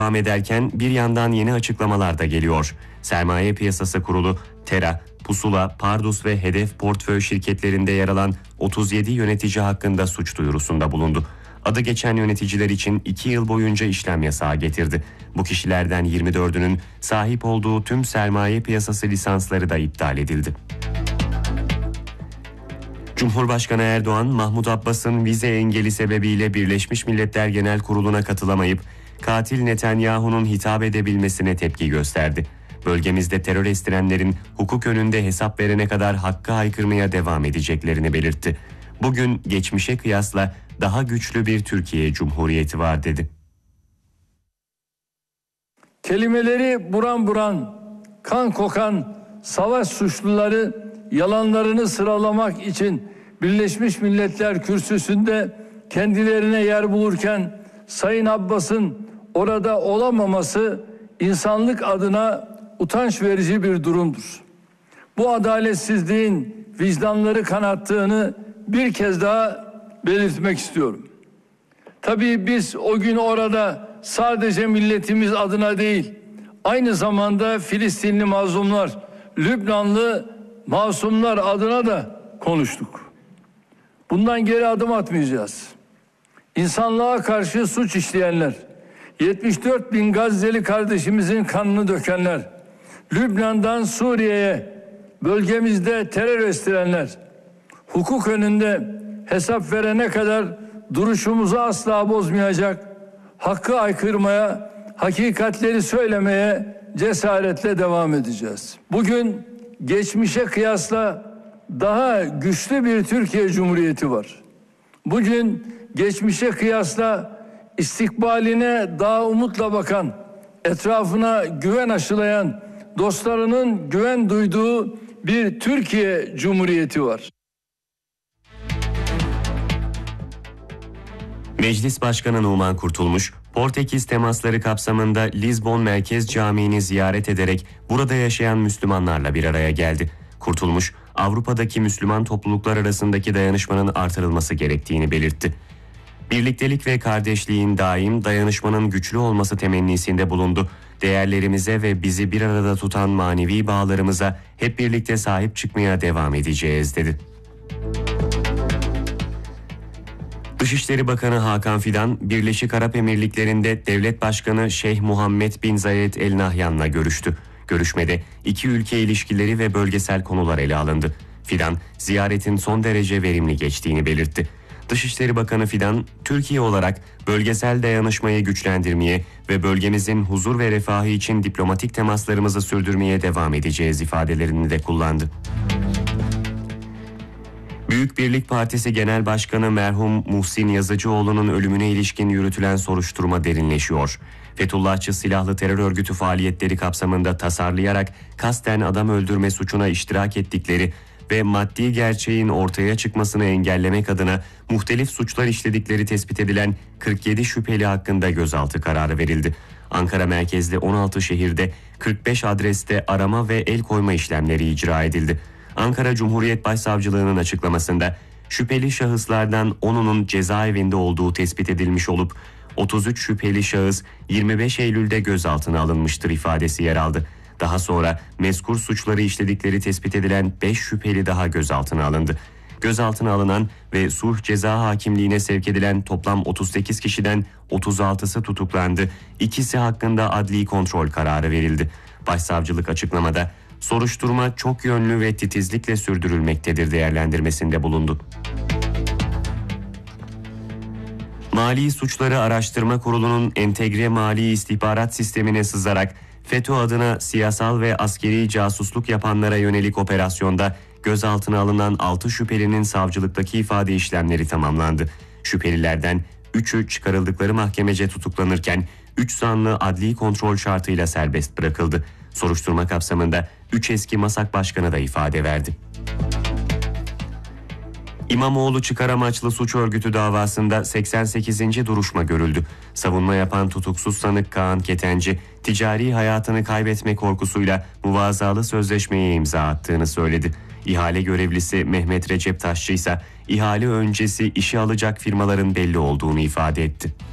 devam ederken bir yandan yeni açıklamalar da geliyor. Sermaye Piyasası Kurulu, Tera, Pusula, Pardus ve Hedef portföy şirketlerinde yer alan 37 yönetici hakkında suç duyurusunda bulundu. Adı geçen yöneticiler için 2 yıl boyunca işlem yasağı getirdi. Bu kişilerden 24'ünün sahip olduğu tüm sermaye piyasası lisansları da iptal edildi. Cumhurbaşkanı Erdoğan, Mahmut Abbas'ın vize engeli sebebiyle Birleşmiş Milletler Genel Kurulu'na katılamayıp katil Netanyahu'nun hitap edebilmesine tepki gösterdi. Bölgemizde terör estirenlerin hukuk önünde hesap verene kadar hakkı haykırmaya devam edeceklerini belirtti. Bugün geçmişe kıyasla daha güçlü bir Türkiye Cumhuriyeti var dedi. Kelimeleri buran buran, kan kokan savaş suçluları yalanlarını sıralamak için Birleşmiş Milletler Kürsüsü'nde kendilerine yer bulurken Sayın Abbas'ın orada olamaması insanlık adına utanç verici bir durumdur. Bu adaletsizliğin vicdanları kanattığını bir kez daha belirtmek istiyorum. Tabii biz o gün orada sadece milletimiz adına değil, aynı zamanda Filistinli mazlumlar, Lübnanlı masumlar adına da konuştuk. Bundan geri adım atmayacağız. İnsanlığa karşı suç işleyenler, 74 bin Gazze'li kardeşimizin kanını dökenler, Lübnan'dan Suriye'ye bölgemizde terör estirenler, hukuk önünde hesap verene kadar duruşumuzu asla bozmayacak, hakkı aykırmaya, hakikatleri söylemeye cesaretle devam edeceğiz. Bugün geçmişe kıyasla daha güçlü bir Türkiye Cumhuriyeti var. Bugün geçmişe kıyasla istikbaline daha umutla bakan, etrafına güven aşılayan, dostlarının güven duyduğu bir Türkiye Cumhuriyeti var. Meclis Başkanı Numan Kurtulmuş, Portekiz temasları kapsamında Lizbon Merkez Camii'ni ziyaret ederek burada yaşayan Müslümanlarla bir araya geldi. Kurtulmuş, Avrupa'daki Müslüman topluluklar arasındaki dayanışmanın artırılması gerektiğini belirtti. Birliktelik ve kardeşliğin daim dayanışmanın güçlü olması temennisinde bulundu. Değerlerimize ve bizi bir arada tutan manevi bağlarımıza hep birlikte sahip çıkmaya devam edeceğiz dedi. Dışişleri Bakanı Hakan Fidan, Birleşik Arap Emirlikleri'nde Devlet Başkanı Şeyh Muhammed bin Zayed El Nahyan'la görüştü. Görüşmede iki ülke ilişkileri ve bölgesel konular ele alındı. Fidan, ziyaretin son derece verimli geçtiğini belirtti. Dışişleri Bakanı Fidan, Türkiye olarak bölgesel dayanışmayı güçlendirmeye ve bölgemizin huzur ve refahı için diplomatik temaslarımızı sürdürmeye devam edeceğiz ifadelerini de kullandı. Büyük Birlik Partisi Genel Başkanı merhum Muhsin Yazıcıoğlu'nun ölümüne ilişkin yürütülen soruşturma derinleşiyor. Fethullahçı silahlı terör örgütü faaliyetleri kapsamında tasarlayarak kasten adam öldürme suçuna iştirak ettikleri ve maddi gerçeğin ortaya çıkmasını engellemek adına muhtelif suçlar işledikleri tespit edilen 47 şüpheli hakkında gözaltı kararı verildi. Ankara merkezli 16 şehirde 45 adreste arama ve el koyma işlemleri icra edildi. Ankara Cumhuriyet Başsavcılığı'nın açıklamasında şüpheli şahıslardan 10'unun cezaevinde olduğu tespit edilmiş olup 33 şüpheli şahıs 25 Eylül'de gözaltına alınmıştır ifadesi yer aldı. Daha sonra mezkur suçları işledikleri tespit edilen 5 şüpheli daha gözaltına alındı. Gözaltına alınan ve sulh ceza hakimliğine sevk edilen toplam 38 kişiden 36'sı tutuklandı. İkisi hakkında adli kontrol kararı verildi. Başsavcılık açıklamada soruşturma çok yönlü ve titizlikle sürdürülmektedir değerlendirmesinde bulundu. Mali Suçları Araştırma Kurulu'nun entegre mali istihbarat sistemine sızarak FETÖ adına siyasal ve askeri casusluk yapanlara yönelik operasyonda gözaltına alınan 6 şüphelinin savcılıktaki ifade işlemleri tamamlandı. Şüphelilerden 3'ü çıkarıldıkları mahkemece tutuklanırken 3 zanlı adli kontrol şartıyla serbest bırakıldı. Soruşturma kapsamında 3 eski MASAK başkanı da ifade verdi. İmamoğlu çıkar amaçlı suç örgütü davasında 88. duruşma görüldü. Savunma yapan tutuksuz sanık Kaan Ketenci, ticari hayatını kaybetme korkusuyla muvazalı sözleşmeye imza attığını söyledi. İhale görevlisi Mehmet Recep Taşçı ise ihale öncesi işe alacak firmaların belli olduğunu ifade etti.